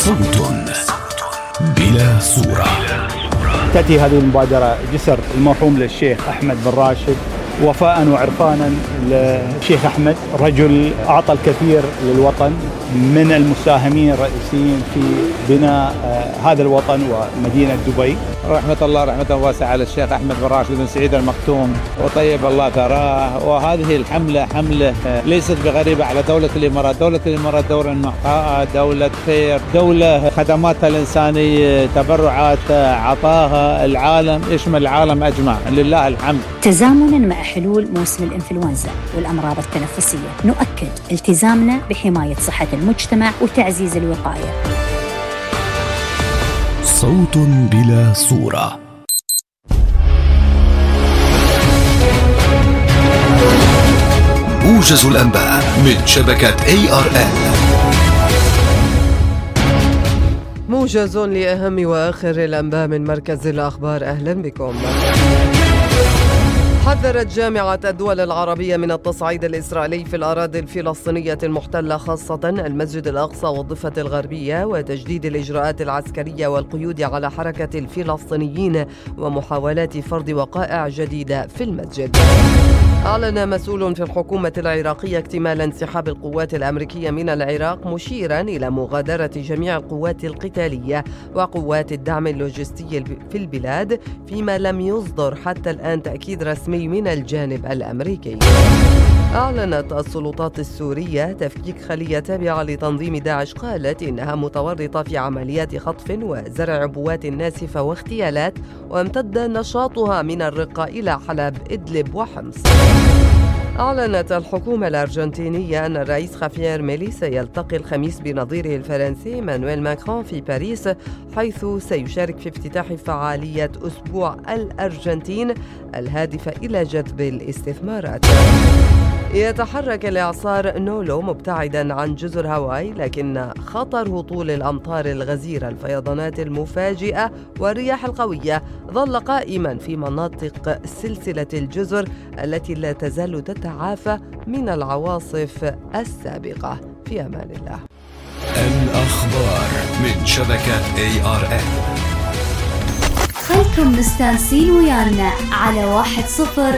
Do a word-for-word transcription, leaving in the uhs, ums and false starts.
صوت بلا صورة. تأتي هذه المبادرة جسر المرحوم للشيخ أحمد بن راشد وفاء وعرفانا للشيخ أحمد، رجل أعطى الكثير للوطن، من المساهمين الرئيسيين في بناء هذا الوطن ومدينة دبي. رحمة الله رحمة واسعة على الشيخ أحمد بن راشد بن سعيد المكتوم وطيب الله ثراه. وهذه الحملة حملة ليست بغريبة على دولة الإمارات. دولة الإمارات دولة محققة، دولة خير، دولة خدماتها الإنسانية، تبرعات عطاها العالم، يشمل العالم أجمع، لله الحمد. تزامنا مع حلول موسم الإنفلونزا والأمراض التنفسية، نؤكد التزامنا بحماية صحة المجتمع وتعزيز الوقاية. صوت بلا صورة. موجز الأنباء من شبكة إيه آر إل. موجز لأهم وآخر الأنباء من مركز الأخبار، أهلا بكم. حذرت جامعة الدول العربية من التصعيد الإسرائيلي في الأراضي الفلسطينية المحتلة، خاصة المسجد الأقصى والضفة الغربية، وتجديد الإجراءات العسكرية والقيود على حركة الفلسطينيين ومحاولات فرض وقائع جديدة في المسجد. أعلن مسؤول في الحكومة العراقية اكتمال انسحاب القوات الأمريكية من العراق، مشيرا إلى مغادرة جميع القوات القتالية وقوات الدعم اللوجستي في البلاد، فيما لم يصدر حتى الآن تأكيد رسمي من الجانب الأمريكي. أعلنت السلطات السورية تفكيك خلية تابعة لتنظيم داعش، قالت إنها متورطة في عمليات خطف وزرع عبوات ناسفة واغتيالات، وامتد نشاطها من الرقة إلى حلب، إدلب وحمص. أعلنت الحكومة الأرجنتينية أن الرئيس خافير ميلي سيلتقي الخميس بنظيره الفرنسي إيمانويل ماكرون في باريس، حيث سيشارك في افتتاح فعالية أسبوع الأرجنتين الهادفة إلى جذب الاستثمارات. يتحرك الإعصار نولو مبتعدا عن جزر هاواي، لكن خطر هطول الأمطار الغزيرة، الفيضانات المفاجئة والرياح القوية ظل قائما في مناطق سلسلة الجزر التي لا تزال تتعافى من العواصف السابقة. في أمان الله. الأخبار من شبكة إيه آر إل. خلكم مستانسين ويانا على واحد صفر